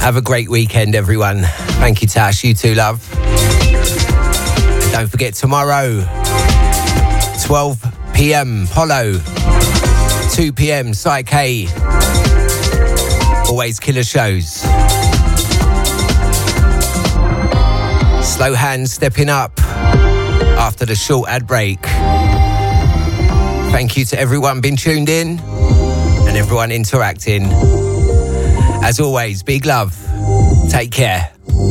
Have a great weekend, everyone. Thank you, Tash. You too, love. And don't forget, tomorrow, 12 p.m, Polo. 2 p.m, Psyche. Always killer shows. Slow Hands stepping up after the short ad break. Thank you to everyone been tuned in and everyone interacting. As always, big love. Take care.